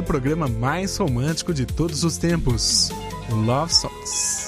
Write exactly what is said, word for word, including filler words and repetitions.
o programa mais romântico de todos os tempos, o Love Songs.